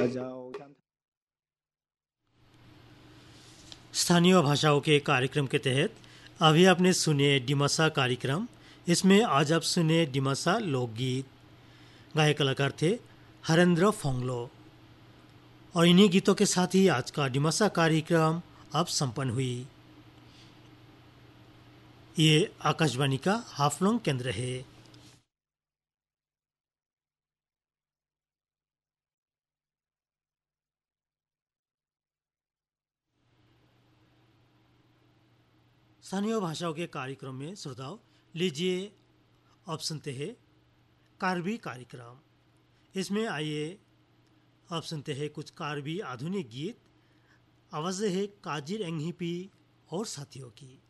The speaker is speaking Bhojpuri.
स्थानीय भाषाओं के कार्यक्रम के तहत अभी आपने सुने डिमासा कार्यक्रम। इसमें आज आप सुने डिमासा लोकगीत। गायक कलाकार थे हरेंद्र फोंगलो। और इन्हीं गीतों के साथ ही आज का डिमासा कार्यक्रम अब संपन्न हुई। ये आकाशवाणी का हाफलोंग केंद्र है। स्थानीय भाषाओं के कार्यक्रम में श्रोताओं, लीजिए अब सुनते हैं कार्बी कार्यक्रम। इसमें आइए अब सुनते हैं कुछ कार्बी आधुनिक गीत। आवाज़ें हैं काजिर एंगहिपी और साथियों की।